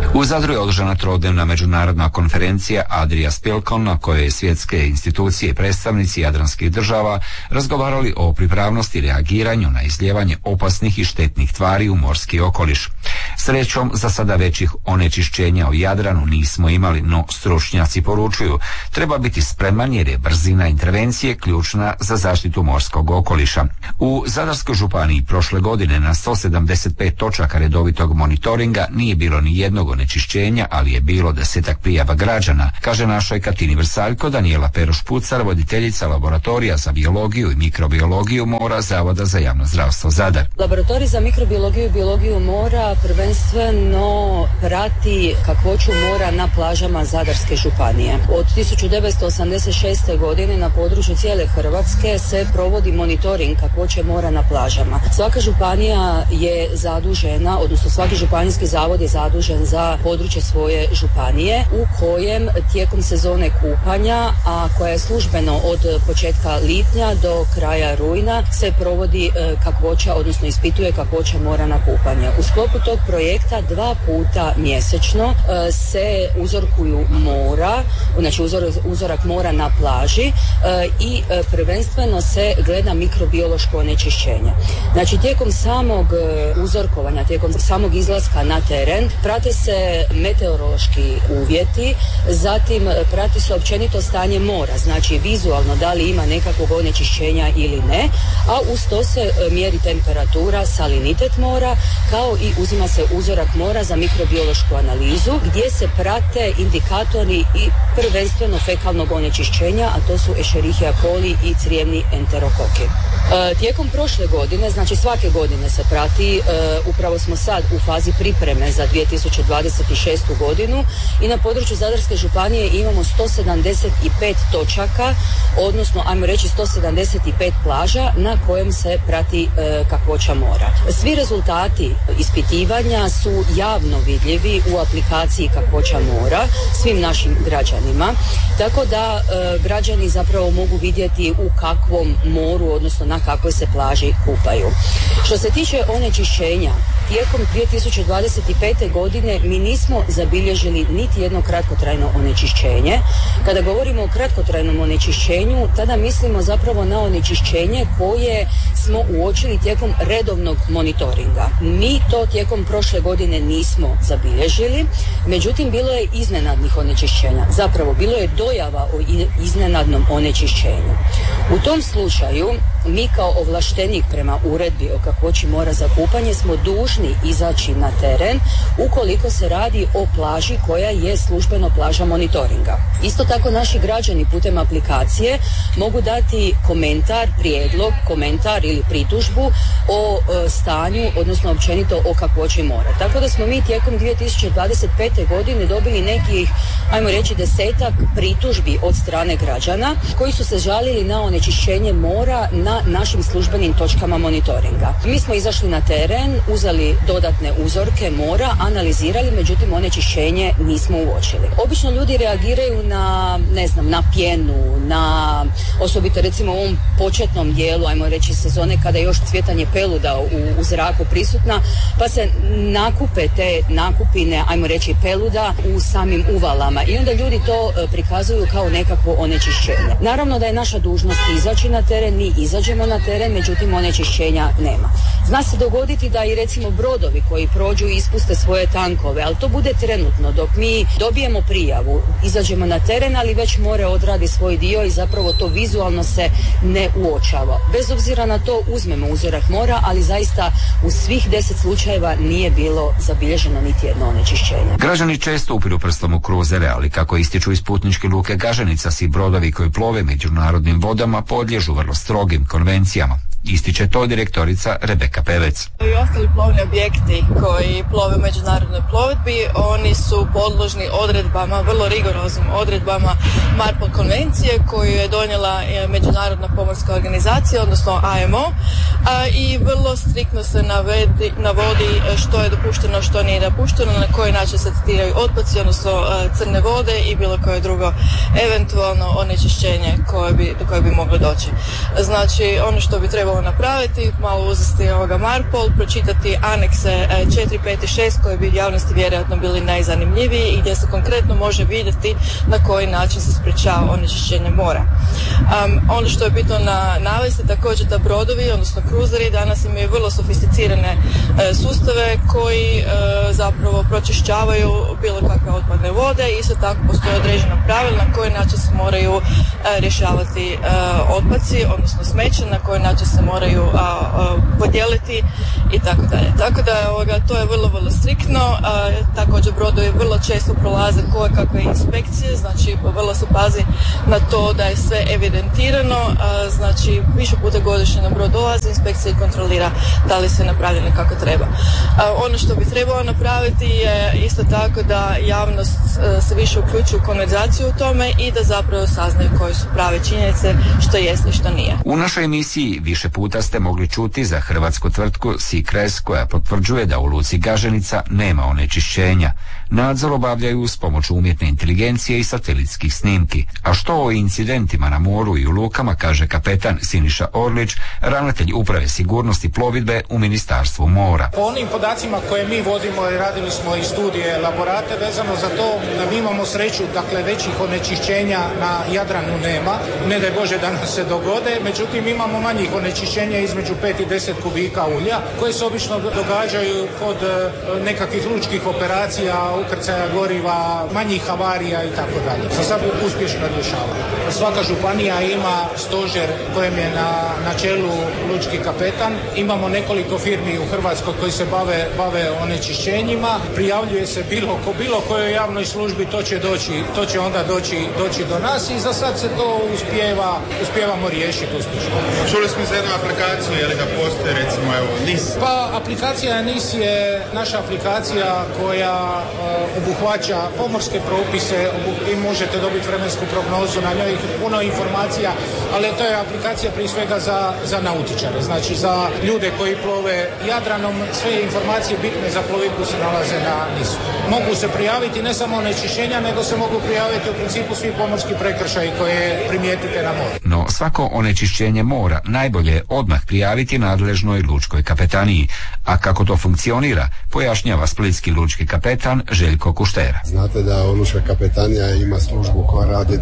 U Zadru je održana trodnevna međunarodna konferencija Adria Spilkon, na kojoj je svjetske institucije i predstavnici jadranskih država razgovarali o pripravnosti i reagiranju na izlijevanje opasnih i štetnih tvari u morski okoliš. Srećom, za sada većih onečišćenja u Jadranu nismo imali, no stručnjaci poručuju treba biti spreman jer je brzina intervencije ključna za zaštitu morskog okoliša. U Zadarskoj županiji prošle godine na 175 točaka redovitog monitoringa nije bilo ni jednog onečišćenja, ali je bilo 10 prijava građana, kaže našoj Katini Vrsaljko Danijela Peroš-Pucar, voditeljica laboratorija za biologiju i mikrobiologiju mora Zavoda za javno zdravstvo Zadar. Laboratorij za mikrobiologiju i biologiju mora prvenstveno prati kakvoću mora na plažama Zadarske županije. Od 1986. godine na području cijele Hrvatske se provodi monitoring kakvoće mora na plažama. Svaka županija je zadužena, odnosno svaki županijski zavod je zadužen za područje svoje županije u kojem tijekom sezone kupanja, a koja je službeno od početka lipnja do kraja rujna, se provodi kakvoća, odnosno ispituje kakvoća mora na kupanje. U sklopu tog projekta 2 puta mjesečno se uzorkuju mora, znači uzorak mora na plaži i prvenstveno se gleda mikrobiološko onečišćenje. Znači tijekom samog uzorkovanja, tijekom samog izlaska na teren prate se meteorološki uvjeti, zatim prati se općenito stanje mora, znači vizualno da li ima nekakvog onečišćenja ili ne, a uz to se mjeri temperatura, salinitet mora, kao i uzima se uzorak mora za mikrobiološku analizu gdje se prate indikatori i prvenstveno fekalnog onečišćenja, a to su Escherichia coli i crijevni enterokoki. Tijekom prošle godine, znači svake godine se prati, upravo smo sad u fazi pripreme za 2026. godinu i na području Zadarske županije imamo 175 točaka, odnosno ajmo reći 175 plaža na kojem se prati kakvoća mora. Svi rezultati ispitivanja su javno vidljivi u aplikaciji kakvoća mora svim našim građanima, tako da građani zapravo mogu vidjeti u kakvom moru, odnosno na kakvoj se plaži kupaju. Što se tiče onečišćenja, tijekom 2025. godine mi nismo zabilježili niti jedno kratkotrajno onečišćenje. Kada govorimo o kratkotrajnom onečišćenju, tada mislimo zapravo na onečišćenje koje smo uočili tijekom redovnog monitoringa. Mi to tijekom prošle godine nismo zabilježili, međutim bilo je iznenadnih onečišćenja. Zapravo bilo je dojava o iznenadnom onečišćenju. U tom slučaju mi kao ovlaštenik prema uredbi o kakvoći mora za kupanje smo dužni izaći na teren ukoliko se radi o plaži koja je službeno plaža monitoringa. Isto tako naši građani putem aplikacije mogu dati komentar, prijedlog, komentar ili pritužbu o stanju, odnosno općenito o kakvoći mora. Tako da smo mi tijekom 2025. godine dobili nekih, ajmo reći, 10-ak pritužbi od strane građana koji su se žalili na onečišćenje mora na našim službenim točkama monitoringa. Mi smo izašli na teren, uzeli dodatne uzorke mora, analizirali, međutim onečišćenje nismo uočili. Obično ljudi reagiraju na, ne znam, na pjenu, na osobito recimo u ovom početnom dijelu, ajmo reći, sezone kada je još cvjetanje peluda u zraku prisutna, pa se nakupe te nakupine, ajmo reći, peluda u samim uvalama i onda ljudi to prikazuju kao nekakvo onečišćenje. Naravno da je naša dužnost izaći na teren, mi izađemo na teren, međutim onečišćenja nema. Zna se dogoditi da i recimo brodovi koji prođu i ispuste svoje tankove, ali to bude trenutno dok mi dobijemo prijavu, izađemo na teren, ali već more odradi svoj dio i zapravo to vizualno se ne uočava. Bez obzira na to uzmemo uzorak mora, ali zaista u svih 10 slučajeva nije bilo zabilježeno niti jedno onečišćenje. Građani često upiru prstom u kruzere, ali kako ističu iz putničke luke Gaženica, svi brodovi koji plove međunarodnim vodama podliježu vrlo strogim konvencijama. Ističe to direktorica Rebeka Pevec. I ostali plovni objekti koji plove u međunarodnoj plovidbi, oni su podložni odredbama, vrlo rigoroznim odredbama MARPOL konvencije koju je donijela Međunarodna pomorska organizacija, odnosno IMO, i vrlo striktno se navodi što je dopušteno, što nije dopušteno, na koji način se tretiraju otpaci, odnosno crne vode i bilo koje drugo eventualno onečišćenje do koje bi moglo doći. Znači, ono što bi trebalo trebalo napraviti, malo uzeti Marpol, pročitati anekse 4, 5 i 6 koji bi javnosti vjerojatno bili najzanimljiviji i gdje se konkretno može vidjeti na koji način se sprečava onečišćenje mora. Ono što je bitno navesti također da brodovi, odnosno kruzeri, danas imaju vrlo sofisticirane sustave koji zapravo pročišćavaju bilo kakve otpadne vode i isto tako postoje određena pravila na koji način se moraju rješavati otpaci, odnosno smeće, na koji način se moraju podijeliti i tako dalje. Tako da to je vrlo, vrlo striktno. Također brodovi vrlo često prolaze koje kakve inspekcije, znači vrlo se pazi na to da je sve evidentirano, znači više puta godišnje na brod dolazi inspekcija i kontrolira da li se napravljeno kako treba. Ono što bi trebalo napraviti je isto tako da javnost se više uključuje u konverzaciju u tome i da zapravo saznaju koje su prave činjenice, što jest i što nije. U našoj emisiji više puta ste mogli čuti za hrvatsku tvrtku Seacrest koja potvrđuje da u luci Gaženica nema onečišćenja. Nadzor obavljaju s pomoću umjetne inteligencije i satelitskih snimki. A što o incidentima na moru i u lukama kaže kapetan Siniša Orlić, ravnatelj uprave sigurnosti plovidbe u Ministarstvu mora. Po onim podacima koje mi vodimo i radili smo i studije elaborate vezano za to da mi imamo sreću, dakle većih onečišćenja na Jadranu nema, ne daj Bože da nam se dogode, međutim imamo manjih onečišćenja između 5 i 10 kubika ulja koje se obično događaju kod nekakvih lučkih operacija, ukrcaja goriva, manjih havarija i tako dalje. Za sad uspješno rješava. Svaka županija ima stožer kojem je na čelu lučki kapetan. Imamo nekoliko firmi u Hrvatskoj koji se bave onečišćenjima. Prijavljuje se bilo kojoj javnoj službi, to će onda doći do nas i za sad se to uspijevamo riješiti uspješno. Čuli smo za jednu aplikaciju, je li da postoji recimo NIS? Pa aplikacija NIS je naša aplikacija koja obuhvaća pomorske propise, vi možete dobiti vremensku prognozu, na njoj puno informacija, ali to je aplikacija prije svega za nautičare, znači za ljude koji plove Jadranom, sve informacije bitne za plovidbu se nalaze na NIS-u. Mogu se prijaviti ne samo onečišćenja, nego se mogu prijaviti u principu svi pomorski prekršaji koje primijetite na moru. No svako onečišćenje mora najbolje je odmah prijaviti nadležnoj lučkoj kapetaniji, a kako to funkcionira pojašnjava splitski lučki kapetan Željko Kuštera. Znate da lučka kapetanija ima službu koja radi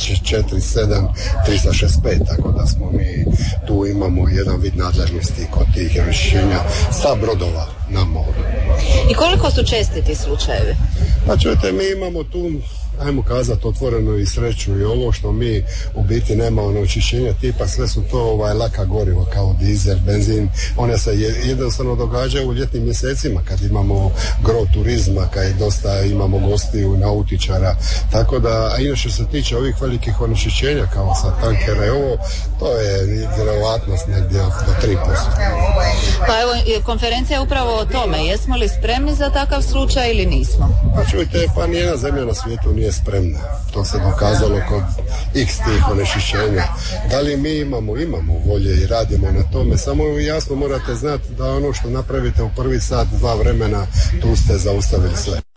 24/7, 365, tako da smo mi tu imamo jedan vid nadležnosti kod tih rješenja sa brodova na moru. I koliko su česti ti slučajevi? Pa čujete, mi imamo tu, ajmo kazati otvoreno i sreću i ovo što mi u biti nema onečišćenja tipa, sve su to laka goriva kao dizel, benzin, one se jednostavno događaju u ljetnim mjesecima kad imamo gro turizma, kad dosta imamo gostiju, nautičara, tako da, a inače se tiče ovih velikih onečišćenja kao sa tankera i ovo, to je vjerovatnost negdje do 3%. Pa evo, konferencija je upravo o tome, jesmo li spremni za takav slučaj ili nismo? Pa čujte, pa nijedna zemlja na svijetu nije spremna. To se dokazalo kod x tih onečišćenja. Da li mi imamo volje i radimo na tome, samo jasno morate znati da ono što napravite u prvi sat, 2 vremena, tu ste zaustavili sve.